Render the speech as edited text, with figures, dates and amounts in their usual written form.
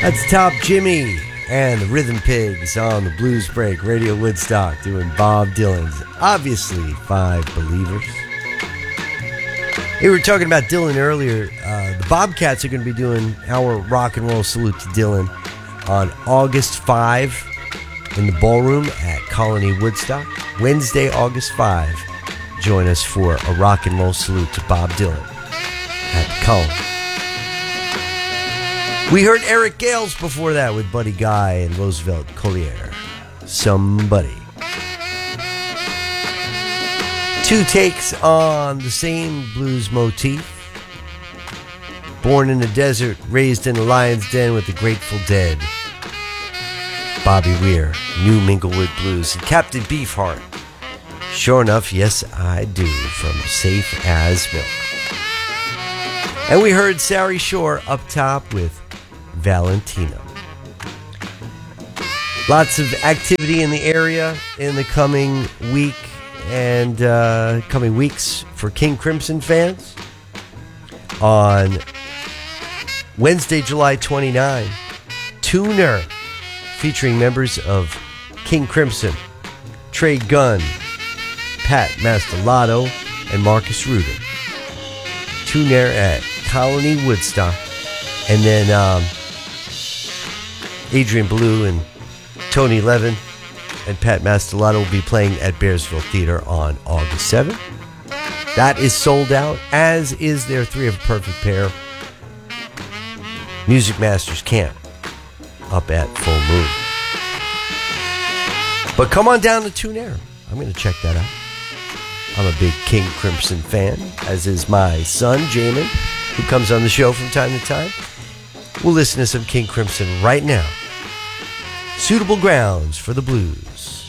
That's Top Jimmy and the Rhythm Pigs on the Blues Break Radio Woodstock doing Bob Dylan's Obviously Five Believers. We were talking about Dylan earlier. The Bobcats are going to be doing our rock and roll salute to Dylan on August 5 in the ballroom at Colony Woodstock. Wednesday, August 5. Join us for a rock and roll salute to Bob Dylan at the Colony. We heard Eric Gales before that with Buddy Guy and Roosevelt Collier. Somebody. Two takes on the same blues motif. Born in the desert, raised in the lion's den with the Grateful Dead. Bobby Weir, New Minglewood Blues, and Captain Beefheart. Sure enough, yes I do, from Safe as Milk. And we heard Sari Shore up top with Valentino. Lots of activity in the area in the coming week and coming weeks for King Crimson fans. On Wednesday, July 29, Tuner, featuring members of King Crimson, Trey Gunn, Pat Mastelotto, and Marcus Rudin. Tuner at Colony Woodstock. And then Adrian Ballou and Tony Levin and Pat Mastelotto will be playing at Bearsville Theater on August 7th. That is sold out, as is their Three of a Perfect Pair Music Masters Camp up at Full Moon. But come on down to Tuner. I'm going to check that out. I'm a big King Crimson fan, as is my son, Jamin, who comes on the show from time to time. We'll listen to some King Crimson right now. Suitable Grounds for the Blues.